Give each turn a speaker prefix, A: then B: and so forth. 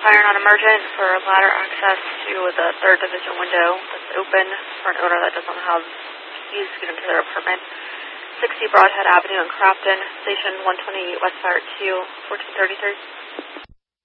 A: fire non-emergent for ladder access to the 3rd Division window that's open for an owner that doesn't have keys to get into their apartment. 60 Broadhead Avenue in Crofton, Station 128 West Fire 2, 1433.